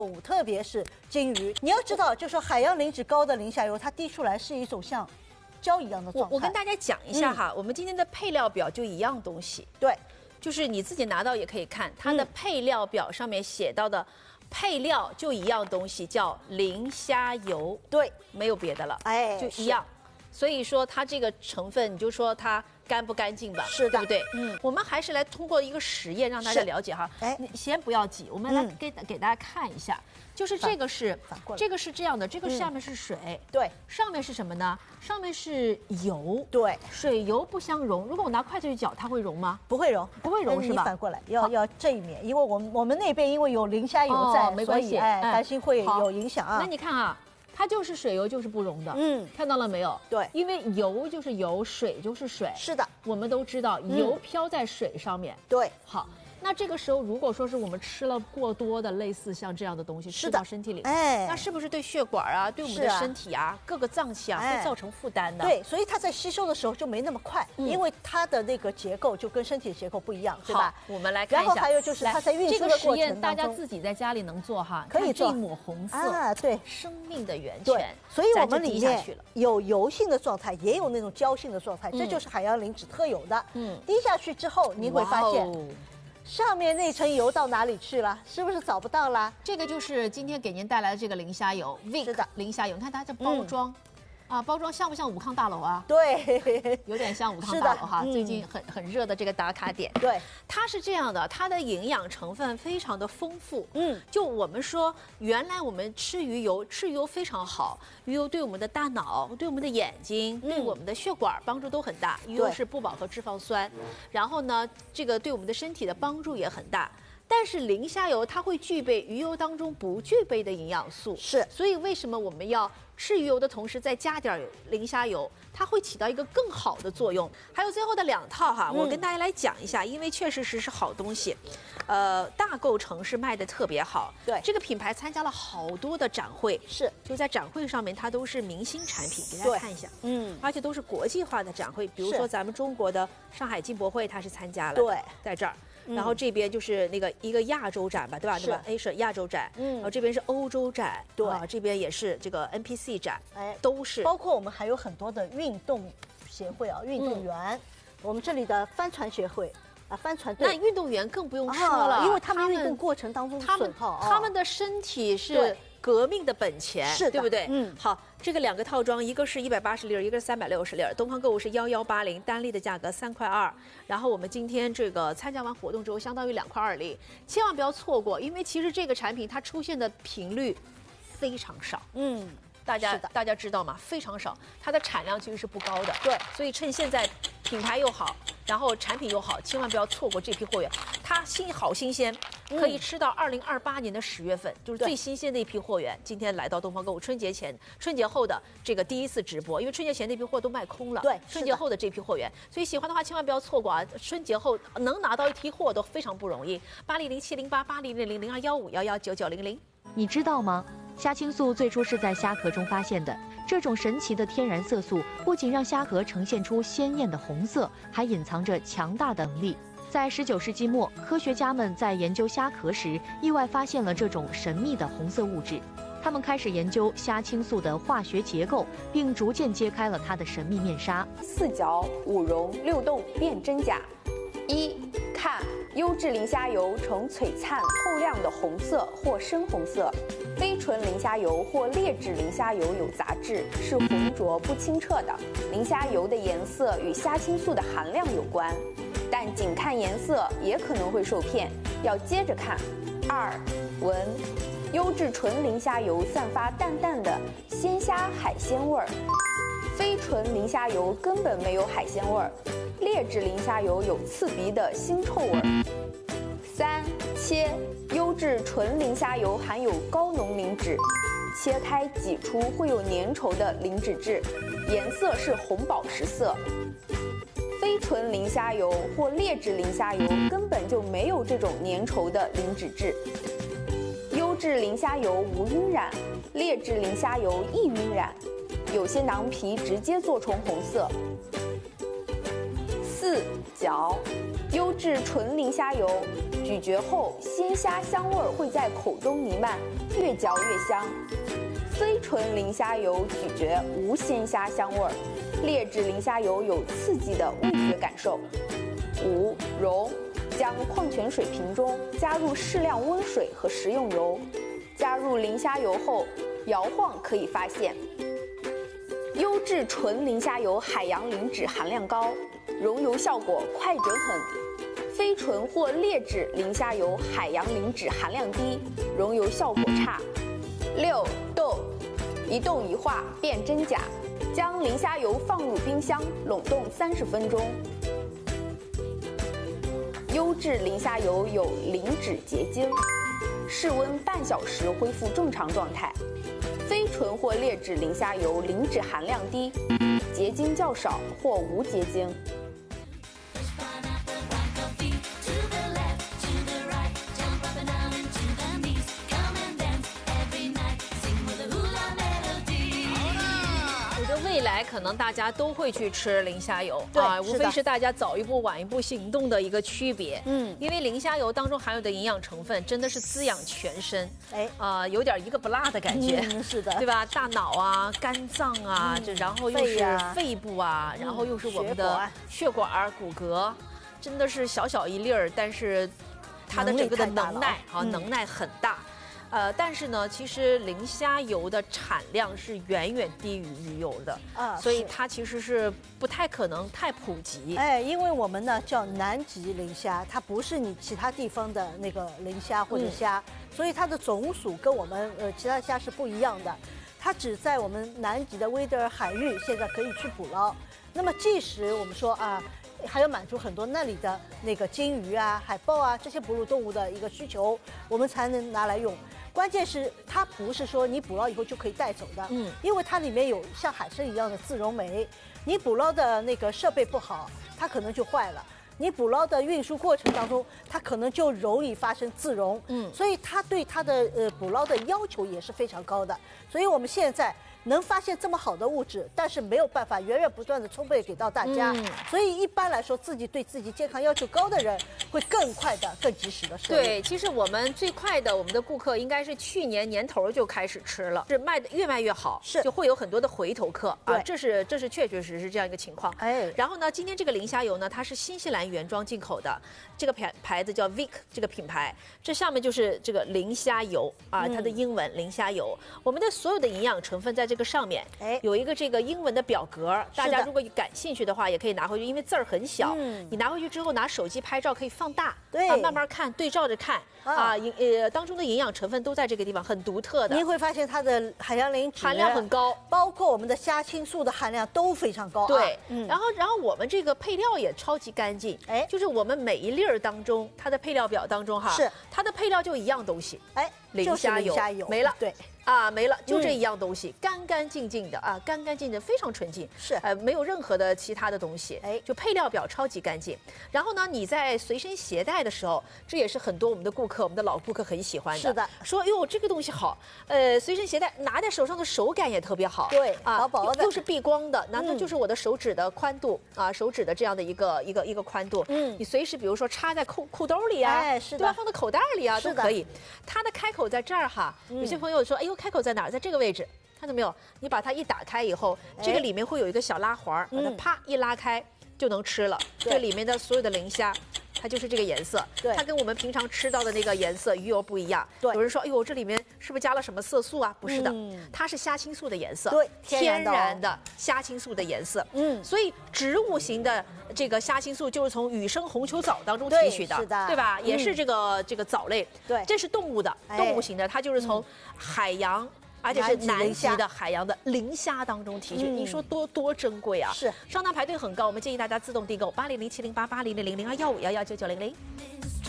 动物，特别是鲸鱼。你要知道，就说海洋磷脂高的磷虾油，它滴出来是一种像胶一样的状态。 我跟大家讲一下哈，我们今天的配料表就一样东西， 对， 就是你自己拿到也可以看，它的配料表上面写到的配料就一样东西，叫磷虾油， 对， 没有别的了， 哎， 就一样。所以说它这个成分，你就说它干不干净吧， 是的， 对不对？我们还是来通过一个实验让大家了解哈。 哎， 你先不要挤，我们来给大家看一下，就是这个是这个是这样的，这个下面是水， 对， 上面是什么呢？上面是油， 对， 水油不相容。如果我拿筷子去搅，它会溶吗？ 不会溶， 不会溶是吧？ 你反过来要这一面，因为我们那边因为有磷虾油在， 没关系， 担心会有影响啊。 那你看啊。它就是水油，就是不溶的。看到了没有？ 对， 因为油就是油，水就是水。 是的， 我们都知道油飘在水上面。 对， 好，那这个时候如果说是我们吃了过多的类似像这样的东西吃到身体里，那是不是对血管啊、对我们的身体啊、各个脏器啊会造成负担的？ 对，所以它在吸收的时候就没那么快，因为它的那个结构就跟身体的结构不一样，对吧？ 我们来看一下。 然后还有就是它在运输的过程当中， 这个实验大家自己在家里能做哈， 可以做。 一抹红色啊，对， 生命的源泉。 所以我们里面有油性的状态，也有那种胶性的状态，这就是海洋磷脂特有的。滴下去之后，你会发现。上面那层油到哪里去了？是不是找不到了？ 这个就是今天给您带来的这个磷虾油， 是的， 磷虾油。你看它这包装，包装像不像武康大楼啊？ 对， 有点像武康大楼哈。最近很热的这个打卡点。 对， 它是这样的，它的营养成分非常的丰富。就我们说，原来我们吃鱼油非常好，鱼油对我们的大脑、对我们的眼睛、对我们的血管帮助都很大。鱼油是不饱和脂肪酸，然后呢，这个对我们的身体的帮助也很大。但是磷虾油它会具备鱼油当中不具备的营养素， 是， 所以为什么我们要吃鱼油的同时再加点磷虾油，它会起到一个更好的作用。还有最后的2套哈，我跟大家来讲一下，因为确实是好东西，大购城是卖的特别好， 对， 这个品牌参加了好多的展会， 是， 就在展会上面它都是明星产品，给大家看一下，而且都是国际化的展会，比如说咱们中国的上海进博会它是参加了， 对， 在这儿。然后这边就是那个一个亚洲展吧，对吧？对吧 ？A 是亚洲展，然后这边是欧洲展， 对， 这边也是这个 NPC 展，都是。 包括我们还有很多的运动协会啊，运动员，我们这里的帆船协会啊，帆船队。 那运动员更不用说了， 因为他们运动过程当中损耗， 他们的身体是革命的本钱， 是的， 对不对？好，这个2个套装，一个是180粒，一个是360粒。东方购物是1180，单粒的价格3块2。然后我们今天这个参加完活动之后，相当于2块20，千万不要错过，因为其实这个产品它出现的频率非常少。大家知道吗？非常少，它的产量其实是不高的。 对， 所以趁现在品牌又好，然后产品又好，千万不要错过这批货源。它好新鲜，可以吃到2028年的10月份，就是最新鲜的一批货源。今天来到东方购物，春节前、春节后的这个第一次直播，因为春节前那批货都卖空了。 对， 春节后的这批货源，所以喜欢的话千万不要错过啊！春节后能拿到一批货都非常不容易。80070880000215119900。 你知道吗？虾青素最初是在虾壳中发现的。这种神奇的天然色素不仅让虾壳呈现出鲜艳的红色，还隐藏着强大的能力。在19世纪末，科学家们在研究虾壳时，意外发现了这种神秘的红色物质。他们开始研究虾青素的化学结构，并逐渐揭开了它的神秘面纱。 4搅5溶6冻辨真假。1看优质磷虾油呈璀璨透亮的红色或深红色，非纯磷虾油或劣质磷虾油有杂质，是浑浊不清澈的。磷虾油的颜色与虾青素的含量有关，但仅看颜色也可能会受骗，要接着看。2闻，优质纯磷虾油散发淡淡的鲜虾海鲜味儿，非纯磷虾油根本没有海鲜味儿。劣质磷虾油有刺鼻的腥臭味。3切，优质纯磷虾油含有高浓磷脂，切开挤出会有粘稠的磷脂质，颜色是红宝石色。非纯磷虾油或劣质磷虾油根本就没有这种粘稠的磷脂质。优质磷虾油无晕染，劣质磷虾油易晕染，有些囊皮直接做成红色。 4. 嚼，优质纯磷虾油，咀嚼后鲜虾香味会在口中弥漫，越嚼越香。非纯磷虾油咀嚼无鲜虾香味，劣质磷虾油有刺激的味觉感受。5. 溶，将矿泉水瓶中加入适量温水和食用油，加入磷虾油后摇晃可以发现。优质纯磷虾油海洋磷脂含量高，溶油效果快准狠。非纯或劣质磷虾油海洋磷脂含量低，溶油效果差。6. 冻，一冻一化辨真假，将磷虾油放入冰箱冷冻30分钟。优质磷虾油有磷脂结晶，室温半小时恢复正常状态。非纯或劣质磷虾油磷脂含量低，结晶较少或无结晶。 未来可能大家都会去吃磷虾油无对是的非是大家早一步晚一步行动的一个区别。因为磷虾油当中含有的营养成分真的是滋养全身，有点一个不落的感觉， 是的， 对吧？大脑啊、肝脏啊，然后又是肺部啊，然后又是我们的血管、骨骼，真的是小小一粒儿，但是它的整个的能耐能耐很大。但是呢，其实磷虾油的产量是远远低于鱼油的所以它其实是不太可能太普及。 因为我们呢叫南极磷虾，它不是你其他地方的那个磷虾或者虾，所以它的种属跟我们其他虾是不一样的。它只在我们南极的威德尔海域现在可以去捕捞。那么即使我们说还要满足很多那里的那个金鱼啊、海豹啊这些哺乳动物的一个需求，我们才能拿来用。关键是它不是说你捕捞以后就可以带走的，因为它里面有像海参一样的自溶酶，你捕捞的那个设备不好，它可能就坏了。你捕捞的运输过程当中，它可能就容易发生自溶，所以它对它的捕捞的要求也是非常高的。所以我们现在能发现这么好的物质，但是没有办法源源不断的充沛给到大家，所以一般来说，自己对自己健康要求高的人会更快的、更及时的摄入。 对，其实我们最快的，我们的顾客应该是去年年头就开始吃了，是卖的越卖越好，就会有很多的回头客这是确确实实这样一个情况。然后呢，今天这个磷虾油呢，它是新西兰原装进口的，这个牌子叫 Vic 这个品牌，这上面就是这个磷虾油它的英文磷虾油。我们的所有的营养成分在这个上面有一个这个英文的表格，大家如果感兴趣的话，也可以拿回去，因为字儿很小，你拿回去之后拿手机拍照可以放大，慢慢看，对照着看当中的营养成分都在这个地方，很独特的。 您会发现它的海洋磷脂含量很高， 包括我们的虾青素的含量都非常高。 对，然后我们这个配料也超级干净，就是我们每一粒儿当中，它的配料表当中它的配料就一样东西，磷虾油没了， 对。 没了，就这一样东西，干干净净的干干净净，非常纯净，没有任何的其他的东西，就配料表超级干净。然后呢，你在随身携带的时候，这也是很多我们的顾客，我们的老顾客很喜欢的。 是的， 说哟这个东西好，随身携带拿在手上的手感也特别好， 对，薄薄的， 又是避光的，那就是我的手指的宽度手指的这样的一个宽度，你随时比如说插在裤兜里是的， 对吧？放到口袋里都可以。它的开口在这儿有些朋友说，哎呦。开口在哪儿？在这个位置，看到没有？你把它一打开以后，这个里面会有一个小拉环，把它啪一拉开就能吃了。这里面的所有的磷虾，它就是这个颜色。它跟我们平常吃到的那个颜色鱼油不一样。有人说，哎呦，这里面是不是加了什么色素啊？不是的，它是虾青素的颜色。 对， 天然的虾青素的颜色。所以植物型的这个虾青素就是从野生红球藻当中提取的，对吧？也是这个藻类。 对， 这是动物的，动物型的，它就是从海洋。而且是南极的海洋的磷虾当中提取，你说多珍贵啊！ 是， 上单排队很高，我们建议大家自动订购80070880000215119900。